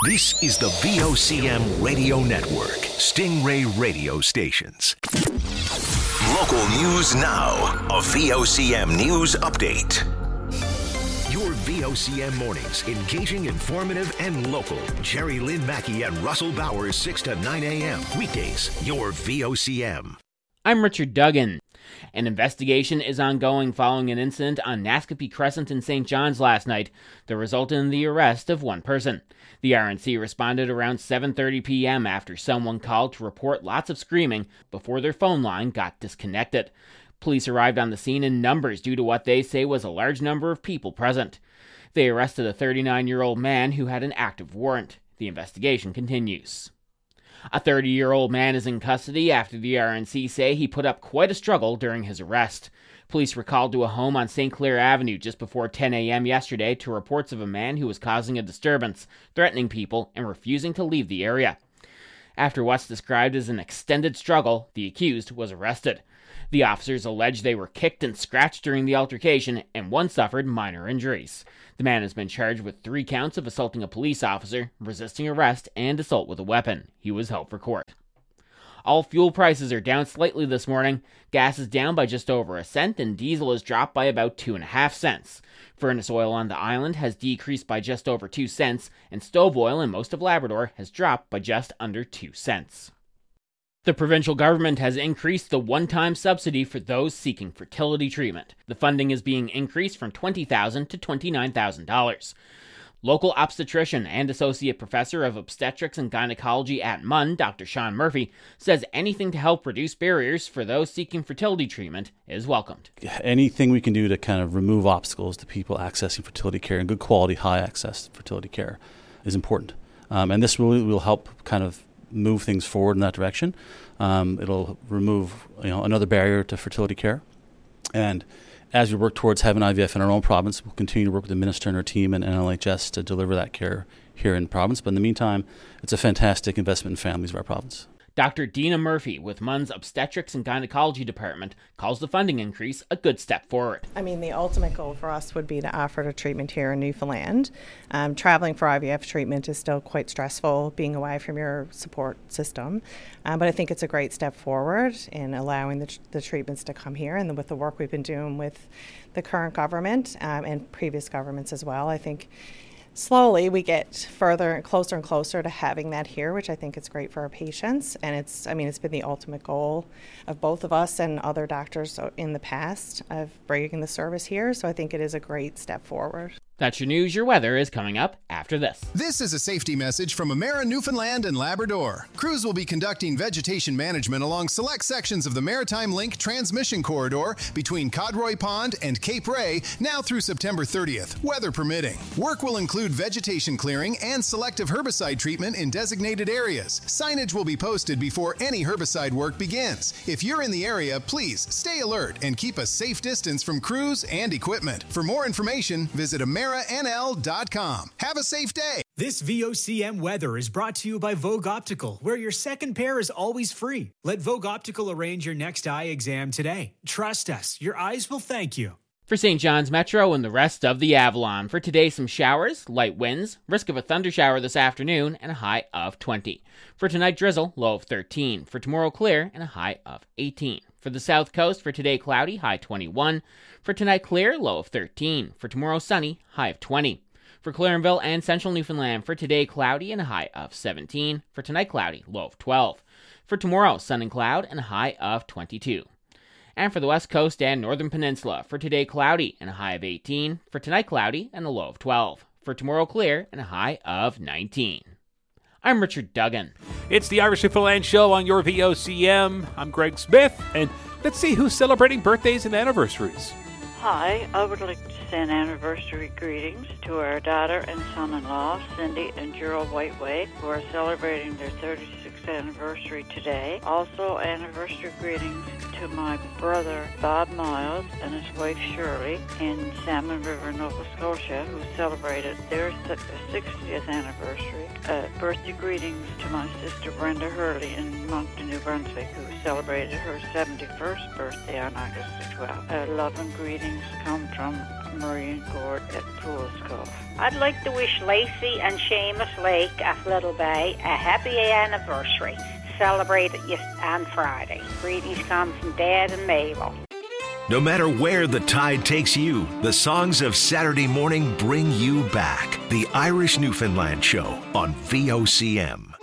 This is the VOCM Radio Network, Stingray Radio Stations. Local news now, a VOCM news update. Your VOCM mornings, engaging, informative, and local. Jerry Lynn Mackey and Russell Bowers, 6 to 9 a.m. Weekdays, your VOCM. I'm Richard Duggan. An investigation is ongoing following an incident on Nascaupee Crescent in St. John's last night that resulted in the arrest of one person. The RNC responded around 7:30 p.m. after someone called to report lots of screaming before their phone line got disconnected. Police arrived on the scene in numbers due to what they say was a large number of people present. They arrested a 39-year-old man who had an active warrant. The investigation continues. A 30-year-old man is in custody after the RNC say he put up quite a struggle during his arrest. Police were called to a home on St. Clair Avenue just before 10 a.m. yesterday to reports of a man who was causing a disturbance, threatening people, and refusing to leave the area. After what's described as an extended struggle, the accused was arrested. The officers allege they were kicked and scratched during the altercation, and one suffered minor injuries. The man has been charged with 3 counts of assaulting a police officer, resisting arrest, and assault with a weapon. He was held for court. All fuel prices are down slightly this morning. Gas is down by just over a cent, and diesel has dropped by about 2.5 cents. Furnace oil on the island has decreased by just over 2 cents, and stove oil in most of Labrador has dropped by just under 2 cents. The provincial government has increased the one-time subsidy for those seeking fertility treatment. The funding is being increased from $20,000 to $29,000. Local obstetrician and associate professor of obstetrics and gynecology at MUN, Dr. Sean Murphy, says anything to help reduce barriers for those seeking fertility treatment is welcomed. Anything we can do to kind of remove obstacles to people accessing fertility care and good quality, high access fertility care is important. And this really will help kind of move things forward in that direction. It'll remove another barrier to fertility care. And as we work towards having IVF in our own province, we'll continue to work with the minister and our team and NLHS to deliver that care here in the province. But in the meantime, it's a fantastic investment in families of our province. Dr. Dina Murphy with MUN's Obstetrics and Gynecology Department calls the funding increase a good step forward. I mean, the ultimate goal for us would be to offer the treatment here in Newfoundland. Traveling for IVF treatment is still quite stressful, being away from your support system. But I think it's a great step forward in allowing the treatments to come here. And with the work we've been doing with the current government and previous governments as well, I think slowly we get closer and closer to having that here, which I think is great for our patients. And it's been the ultimate goal of both of us and other doctors in the past of bringing the service here. So I think it is a great step forward. That's your news. Your weather is coming up after this. This is a safety message from Emera Newfoundland and Labrador. Crews will be conducting vegetation management along select sections of the Maritime Link transmission corridor between Codroy Pond and Cape Ray now through September 30th, weather permitting. Work will include vegetation clearing and selective herbicide treatment in designated areas. Signage will be posted before any herbicide work begins. If you're in the area, please stay alert and keep a safe distance from crews and equipment. For more information, visit AmeriNL.com. Have a safe day. This VOCM weather is brought to you by Vogue Optical, where your second pair is always free. Let Vogue Optical arrange your next eye exam today. Trust us, your eyes will thank you. For St. John's Metro and the rest of the Avalon, for today some showers, light winds, risk of a thundershower this afternoon, and a high of 20. For tonight, drizzle, low of 13. For tomorrow, clear, and a high of 18. For the South Coast, for today, cloudy, high 21. For tonight, clear, low of 13. For tomorrow, sunny, high of 20. For Clarenville and Central Newfoundland, for today, cloudy and a high of 17. For tonight, cloudy, low of 12. For tomorrow, sun and cloud and a high of 22. And for the West Coast and Northern Peninsula, for today, cloudy and a high of 18. For tonight, cloudy and a low of 12. For tomorrow, clear and a high of 19. I'm Richard Duggan. It's the Irish Newfoundland Show on your VOCM. I'm Greg Smith, and let's see who's celebrating birthdays and anniversaries. Hi, I would like to send anniversary greetings to our daughter and son-in-law, Cindy and Gerald Whiteway, who are celebrating their 36th anniversary today. Also, anniversary greetings to my brother, Bob Miles, and his wife, Shirley, in Salmon River, Nova Scotia, who celebrated their 60th anniversary. Birthday greetings to my sister, Brenda Hurley, in Moncton, New Brunswick, who celebrated her 71st birthday on August the 12th. Love and greetings come from Marine Court at Poolscove. I'd like to wish Lacey and Seamus Lake of Little Bay a happy anniversary. Celebrated on Friday. Greetings come from Dad and Mabel. No matter where the tide takes you, the songs of Saturday morning bring you back. The Irish Newfoundland Show on VOCM.